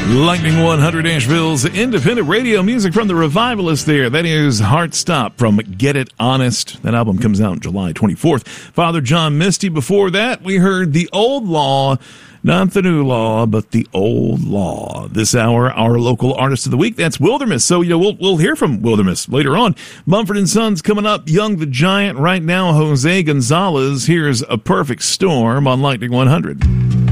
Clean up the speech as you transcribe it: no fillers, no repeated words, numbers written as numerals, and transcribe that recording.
Lightning 100 Asheville's independent radio music from the Revivalists there. That is Heartstop from Get It Honest. That album comes out July 24th. Father John Misty. Before that, we heard The Old Law. Not the new law, but the old law. This hour, our local artist of the week, that's Wildermiss. So, we'll hear from Wildermiss later on. Mumford & Sons coming up. Young the Giant right now. Jose Gonzalez. Here's A Perfect Storm on Lightning 100.